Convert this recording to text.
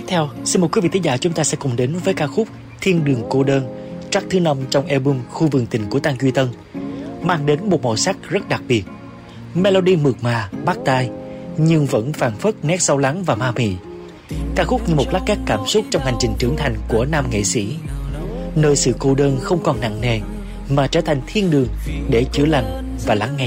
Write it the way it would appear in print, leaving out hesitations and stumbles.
theo, xin mời quý vị thính giả chúng ta sẽ cùng đến với ca khúc Thiên Đường Cô Đơn, track thứ 5 trong album Khu Vườn Tình của Tăng Duy Tân, mang đến một màu sắc rất đặc biệt. Melody mượt mà, bắt tai, nhưng vẫn phảng phất nét sâu lắng và ma mị. Ca khúc như một lát cắt cảm xúc trong hành trình trưởng thành của nam nghệ sĩ, nơi sự cô đơn không còn nặng nề mà trở thành thiên đường để chữa lành và lắng nghe.